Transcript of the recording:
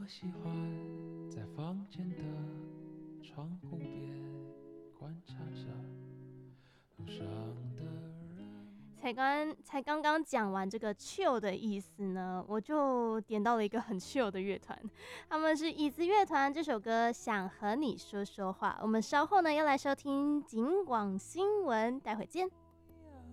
我喜欢在房间的窗户边观察着路上的人。 才刚刚讲完这个 chill 的意思呢，我就点到了一个很 chill 的乐团，他们是椅子乐团，这首歌想和你说说话。我们稍后呢要来收听警广新闻，待会见。